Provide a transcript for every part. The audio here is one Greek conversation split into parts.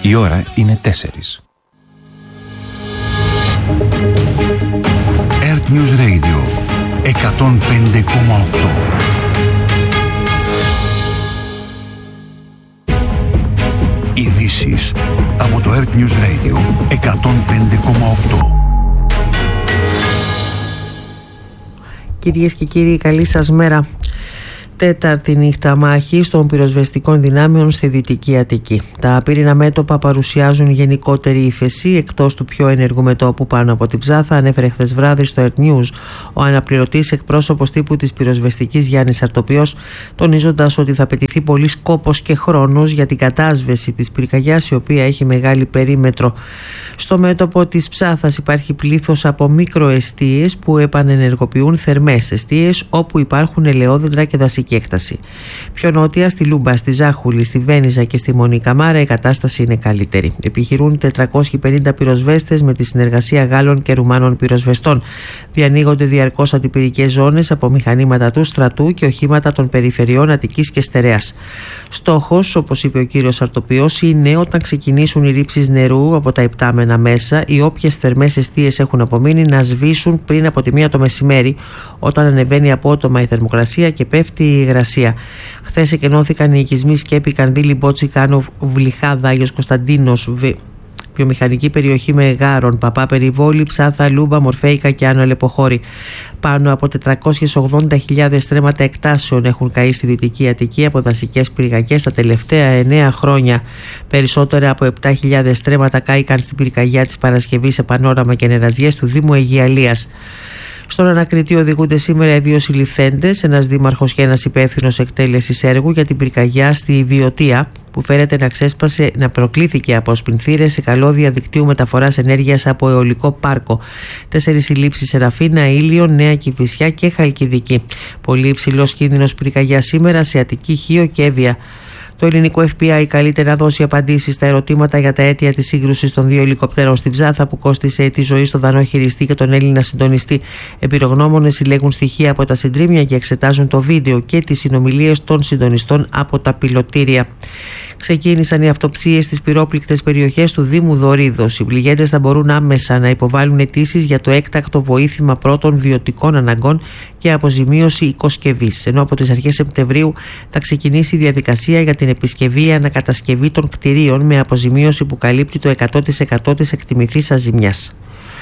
Η ώρα είναι 4. Earth News Radio 105,8. Ειδήσεις από το Earth News Radio 105,8. Κυρίες και κύριοι, καλή σας μέρα. Τέταρτη νύχτα μάχης των πυροσβεστικών δυνάμεων στη Δυτική Αττική. Τα πύρινα μέτωπα παρουσιάζουν γενικότερη ύφεση εκτός του πιο ενεργού μετώπου πάνω από την Ψάθα, ανέφερε χθες βράδυ στο Earth News ο αναπληρωτής εκπρόσωπος τύπου της πυροσβεστικής Γιάννης Αρτοπιός, τονίζοντας ότι θα απαιτηθεί πολύς κόπος και χρόνος για την κατάσβεση της πυρκαγιάς, η οποία έχει μεγάλη περίμετρο. Στο μέτωπο της Ψάθας υπάρχει πλήθος από μικροεστίες που επανενεργοποιούν θερμές εστίες όπου υπάρχουν ελαιόδεντρα και δασική έκταση. Πιο νότια, στη Λούμπα, στη Ζάχουλη, στη Βένιζα και στη Μονή Καμάρα, η κατάσταση είναι καλύτερη. Επιχειρούν 450 πυροσβέστες με τη συνεργασία Γάλλων και Ρουμάνων πυροσβεστών. Διανοίγονται διαρκώς αντιπυρικές ζώνες από μηχανήματα του στρατού και οχήματα των περιφερειών Αττικής και Στερεάς. Στόχος, όπως είπε ο κύριος Αρτοπιός, είναι όταν ξεκινήσουν οι ρήψεις νερού από τα υπτάμενα μέσα, οι όποιες θερμές εστίες έχουν απομείνει να σβήσουν πριν από τη 1 το μεσημέρι, όταν ανεβαίνει απότομα η θερμοκρασία και πέφτει η υγρασία. Χθες εκενώθηκαν οι οικισμοί Σκέπη, Κανδύλη, Μπότσι, Κάνο, Βλυχάδα, Άγιος Κωνσταντίνος, βιομηχανική περιοχή Μεγάρων, Παπά Περιβόλη, Ψάθα, Λούμπα, Μορφέικα και Άνω Αλεποχώρη. Πάνω από 480.000 στρέμματα εκτάσεων έχουν καεί στη Δυτική Αττική από δασικές πυρκαγιές τα τελευταία 9 χρόνια. Περισσότερα από 7.000 στρέμματα κάηκαν στην πυρκαγιά της Παρασκευής σε Πανόραμα και Νεραζιές του Δήμου Αιγιαλίας. Στον ανακριτή οδηγούνται σήμερα οι 2 συλληφθέντες, ένας δήμαρχος και ένας υπεύθυνος εκτέλεσης έργου για την πυρκαγιά στη Βιωτία, που φέρεται να προκλήθηκε από σπινθήρες σε καλώδια δικτύου μεταφοράς ενέργειας από αιωλικό πάρκο. 4 συλλήψεις σε Ραφίνα, Ήλιο, Νέα Κηφισιά και Χαλκιδική. Πολύ υψηλός κίνδυνος πυρκαγιά σήμερα σε Αττική, Χίο και Εύβοια. Το ελληνικό FBI καλείται να δώσει απαντήσεις στα ερωτήματα για τα αίτια της σύγκρουσης των 2 ελικοπτέρων στην Ψάθα που κόστισε τη ζωή στον Δανό χειριστή και τον Έλληνα συντονιστή. Εμπειρογνώμονες συλλέγουν στοιχεία από τα συντρίμμια και εξετάζουν το βίντεο και τις συνομιλίες των συντονιστών από τα πιλωτήρια. Ξεκίνησαν οι αυτοψίες στις πυρόπληκτες περιοχές του Δήμου Δωρίδος. Οι πληγέντες θα μπορούν άμεσα να υποβάλουν αιτήσεις για το έκτακτο βοήθημα πρώτων βιωτικών αναγκών και αποζημίωση οικοσκευής. Ενώ από τις αρχές Σεπτεμβρίου θα ξεκινήσει η διαδικασία για την επισκευή ανακατασκευή των κτηρίων με αποζημίωση που καλύπτει το 100% της εκτιμηθήσας ζημιάς.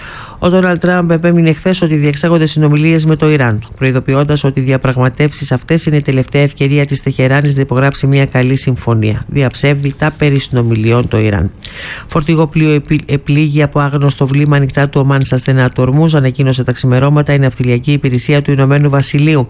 Ο Ντόναλντ Τραμπ επέμεινε χθες ότι διεξάγονται συνομιλίες με το Ιράν, προειδοποιώντας ότι οι διαπραγματεύσεις αυτές είναι η τελευταία ευκαιρία της Τεχεράνης να υπογράψει μια καλή συμφωνία. Διαψεύδει τα περί συνομιλιών το Ιράν. Φορτηγό πλοίο επλήγει από άγνωστο βλήμα ανοιχτά του Ομάν στα στενά του Ορμούζ, ανακοίνωσε τα ξημερώματα η ναυτιλιακή υπηρεσία του Ηνωμένου Βασιλείου.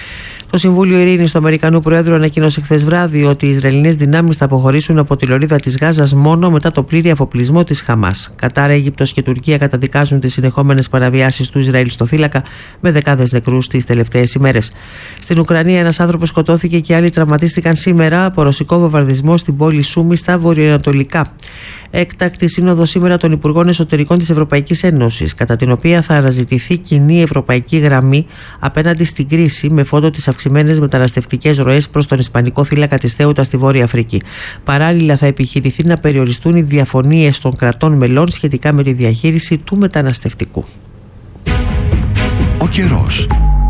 Το Συμβούλιο Ειρήνης του Αμερικανού Προέδρου ανακοίνωσε χθες βράδυ ότι οι Ισραηλινές δυνάμεις θα αποχωρήσουν από τη λωρίδα της Γάζας μόνο μετά το πλήρη αφοπλισμό της Χαμάς. Κατάρ, Αίγυπτος και Τουρκία καταδικάζουν τις συνεχόμενες παραβιάσεις του Ισραήλ στο θύλακα με δεκάδες νεκρούς τις τελευταίες ημέρες. Στην Ουκρανία, ένας άνθρωπος σκοτώθηκε και άλλοι τραυματίστηκαν σήμερα από ρωσικό βομβαρδισμό στην πόλη Σούμι στα βορειοανατολικά. Έκτακτη σύνοδο σήμερα των Υπουργών Εσωτερικών της Ευρωπαϊκής Ένωσης, κατά την οποία θα αναζητηθεί κοινή ευρωπαϊκή γραμμή απέναντι στην κρίση με φόντο τις αυξημένες μεταναστευτικές ροές προς τον Ισπανικό θύλακα της Θέουτα στη Βόρεια Αφρική. Παράλληλα, θα επιχειρηθεί να περιοριστούν οι διαφωνίες των κρατών μελών σχετικά με τη διαχείριση του μεταναστευτικού. Ο καιρός.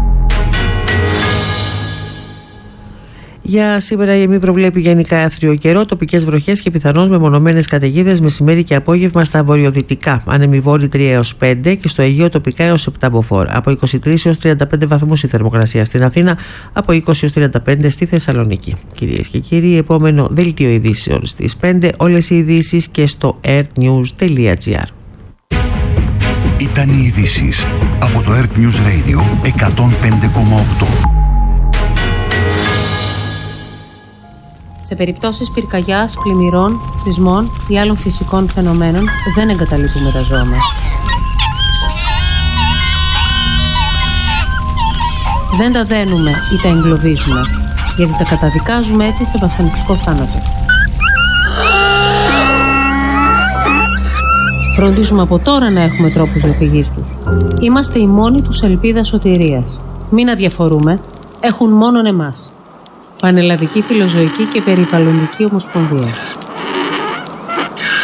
Για σήμερα η ΕΜΗ προβλέπει γενικά άθριο καιρό, τοπικές βροχές και πιθανώς μεμονωμένες καταιγίδες μεσημέρι και απόγευμα στα βορειοδυτικά. Ανεμιβόλη 3 έως 5 και στο Αιγαίο τοπικά έως 7 μποφόρ. Από 23 έως 35 βαθμούς η θερμοκρασία στην Αθήνα, από 20 έως 35 στη Θεσσαλονίκη. Κυρίες και κύριοι, επόμενο δελτίο ειδήσεων στις 5. Όλες οι ειδήσεις και στο earthnews.gr. Ήταν οι ειδήσεις από το Earth News Radio 105,8. Σε περιπτώσεις πυρκαγιάς, πλημμυρών, σεισμών ή άλλων φυσικών φαινομένων δεν εγκαταλείπουμε τα ζώα μας. Δεν τα δένουμε ή τα εγκλωβίζουμε, γιατί τα καταδικάζουμε έτσι σε βασανιστικό θάνατο. Φροντίζουμε από τώρα να έχουμε τρόπους διαφυγής τους. Είμαστε η μόνη τους ελπίδα σωτηρίας. Μην αδιαφορούμε, έχουν μόνον εμάς. Πανελλαδική Φιλοζωική και Περιβαλλοντική Ομοσπονδία.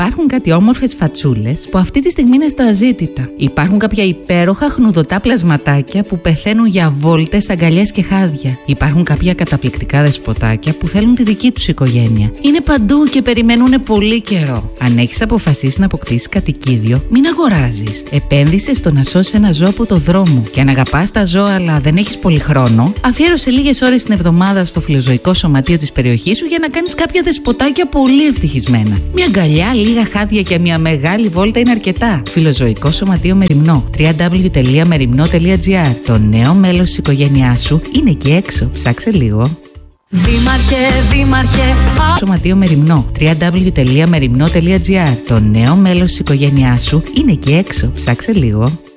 Υπάρχουν κάτι όμορφες φατσούλες που αυτή τη στιγμή είναι στα αζήτητα. Υπάρχουν κάποια υπέροχα χνουδωτά πλασματάκια που πεθαίνουν για βόλτες, αγκαλιές και χάδια. Υπάρχουν κάποια καταπληκτικά δεσποτάκια που θέλουν τη δική τους οικογένεια. Είναι παντού και περιμένουν πολύ καιρό. Αν έχεις αποφασίσει να αποκτήσεις κατοικίδιο, μην αγοράζεις. Επένδυσε στο να σώσεις ένα ζώο από το δρόμο. Και αν αγαπάς τα ζώα αλλά δεν έχεις πολύ χρόνο, αφιέρωσε λίγες ώρες την εβδομάδα στο φιλοζωικό σωματείο της περιοχής σου για να κάνεις κάποια δεσποτάκια πολύ ευτυχισμένα. Μια αγκαλιά, λίγα χάδια και μια μεγάλη βόλτα είναι αρκετά. Φιλοζωικό σωματείο Μεριμνό. www.merimno.gr. Το νέο μέλος της οικογένειάς σου είναι εκεί έξω. Ψάξε λίγο. Δήμαρχε. Σωματείο Μεριμνό. www.merimno.gr. Το νέο μέλος της οικογένειάς σου είναι εκεί έξω. Ψάξε λίγο.